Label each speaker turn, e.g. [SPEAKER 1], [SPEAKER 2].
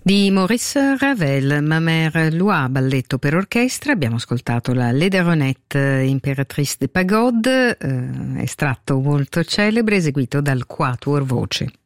[SPEAKER 1] Di Maurice Ravel, Ma Mère Loire, balletto per orchestra. Abbiamo ascoltato la Lederonnette, Impératrice de Pagode, estratto molto celebre eseguito dal Quatuor Voce.